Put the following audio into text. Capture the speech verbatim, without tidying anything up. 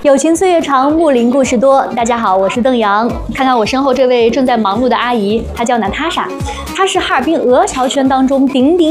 友情岁月长，木林故事多。大家好，我是邓阳。看看我身后这位正在忙碌的阿姨，她叫娜塔莎，她是哈尔滨鹅桥圈当中鼎鼎